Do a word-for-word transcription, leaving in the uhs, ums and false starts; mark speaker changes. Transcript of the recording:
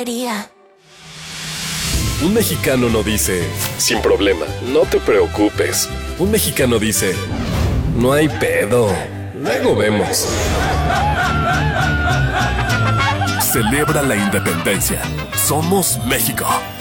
Speaker 1: quería.
Speaker 2: Un mexicano no dice, sin problema, no te preocupes. Un mexicano dice, no hay pedo, luego vemos.
Speaker 3: Celebra la independencia. Somos México.